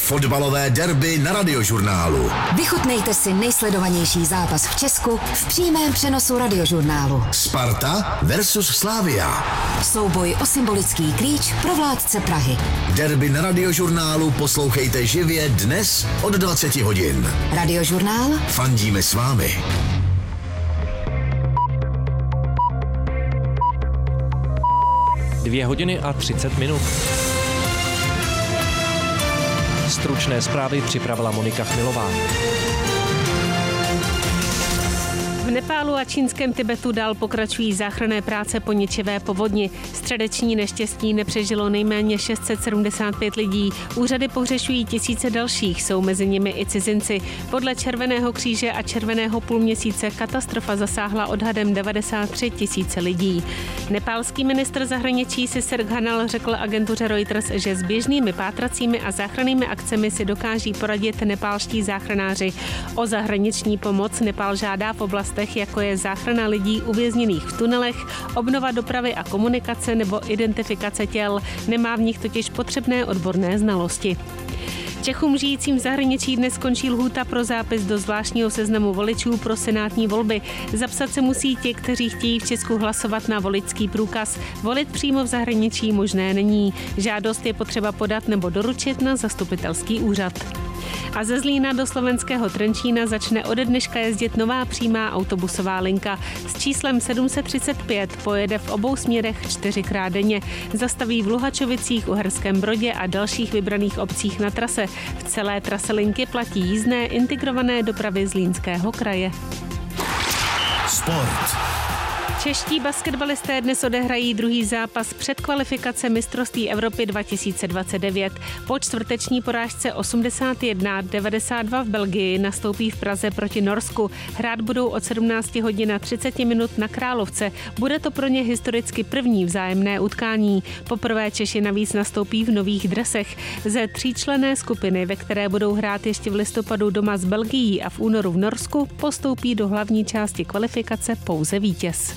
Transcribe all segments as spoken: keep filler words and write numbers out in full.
Fotbalové derby na Radiožurnálu. Vychutnejte si nejsledovanější zápas v Česku v přímém přenosu Radiožurnálu. Sparta versus Slavia. Souboj o symbolický klíč pro vládce Prahy. Derby na Radiožurnálu poslouchejte živě dnes od dvacet hodin. Radiožurnál. Fandíme s vámi. Dvě hodiny a třicet minut. Stručné zprávy připravila Monika Chmilová. V Nepálu a čínském Tibetu dál pokračují záchranné práce po ničivé povodni. Středeční neštěstí nepřežilo nejméně šest set sedmdesát pět lidí. Úřady pohřešují tisíce dalších, jsou mezi nimi i cizinci. Podle Červeného kříže a Červeného půlměsíce katastrofa zasáhla odhadem devadesát tři tisíce lidí. Nepálský ministr zahraničí Sisir Ghanal řekl agentuře Reuters, že s běžnými pátracími a záchrannými akcemi si dokáží poradit nepálští záchranáři. O zahraniční pomoc Nepál žádá v oblastech, jako je záchrana lidí uvězněných v tunelech, obnova dopravy a komunikace nebo identifikace těl. Nemá v nich totiž potřebné odborné znalosti. Čechům žijícím v zahraničí dnes skončí lhůta pro zápis do zvláštního seznamu voličů pro senátní volby. Zapsat se musí ti, kteří chtějí v Česku hlasovat na voličský průkaz. Volit přímo v zahraničí možné není. Žádost je potřeba podat nebo doručit na zastupitelský úřad. A ze Zlína do slovenského Trenčína začne ode dneška jezdit nová přímá autobusová linka. S číslem sedm set třicet pět pojede v obou směrech čtyřikrát denně. Zastaví v Luhačovicích, Uherském Brodě a dalších vybraných obcích na trase. V celé trase linky platí jízdné integrované dopravy Zlínského kraje. Sport. Čeští basketbalisté dnes odehrají druhý zápas předkvalifikace mistrovství Evropy dva tisíce dvacet devět. Po čtvrteční porážce osmdesát jedna devadesát dva v Belgii nastoupí v Praze proti Norsku. Hrát budou od sedmnáct hodin a třicet minut na Královce. Bude to pro ně historicky první vzájemné utkání. Poprvé Češi navíc nastoupí v nových dresech. Ze tříčlenné skupiny, ve které budou hrát ještě v listopadu doma s Belgií a v únoru v Norsku, postoupí do hlavní části kvalifikace pouze vítěz.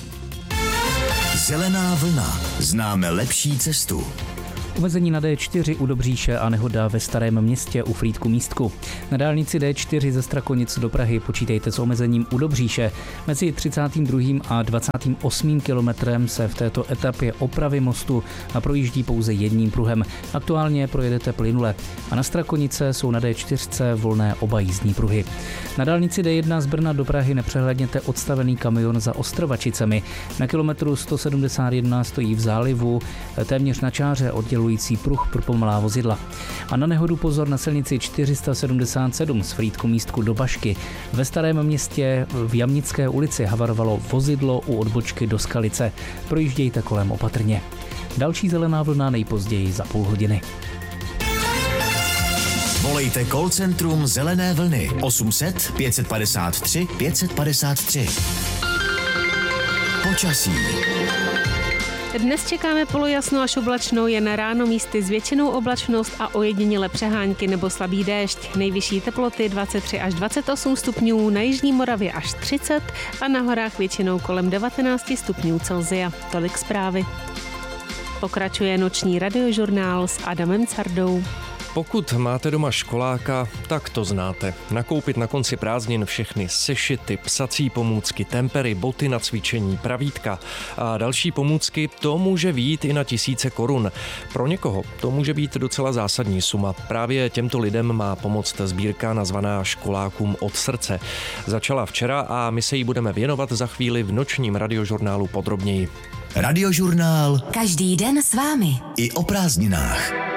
Zelená vlna. Známe lepší cestu. Omezení na D čtyři u Dobříše a nehoda ve Starém Městě u Frýdku Místku. Na dálnici D čtyři ze Strakonic do Prahy počítejte s omezením u Dobříše. Mezi třicátým druhým a dvacátým osmým kilometrem se v této etapě opravy mostu a projíždí pouze jedním pruhem. Aktuálně projedete plynule. A na Strakonice jsou na D čtyři volné oba jízdní pruhy. Na dálnici D jedna z Brna do Prahy nepřehledněte odstavený kamion za Ostrovačicemi. Na kilometru sto sedmdesát jedna stojí v zálivu téměř na čáře oddělu pruh pro pomalá vozidla. A na nehodu pozor na silnici čtyři sta sedmdesát sedm z Frýdku Místku do Bašky. Ve Starém Městě v Jamnické ulici havarovalo vozidlo u odbočky do Skalice. Projíždějte kolem opatrně. Další zelená vlna nejpozději za půl hodiny. Volejte call centrum Zelené vlny osm set pět set padesát tři pět set padesát tři. Počasí. Dnes čekáme polojasno až oblačno, jen ráno místy s většinou oblačnost a ojediněle přehánky nebo slabý déšť. Nejvyšší teploty dvacet tři až dvacet osm stupňů, na jižní Moravě až třicet a na horách většinou kolem devatenáct stupňů Celsia. Tolik zprávy. Pokračuje noční radiožurnál s Adamem Cardou. Pokud máte doma školáka, tak to znáte. Nakoupit na konci prázdnin všechny sešity, psací pomůcky, tempery, boty na cvičení, pravítka a další pomůcky, to může vyjít i na tisíce korun. Pro někoho to může být docela zásadní suma. Právě těmto lidem má pomoct sbírka nazvaná Školákům od srdce. Začala včera a my se jí budeme věnovat za chvíli v nočním radiožurnálu podrobněji. Radiožurnál. Každý den s vámi. I o prázdninách.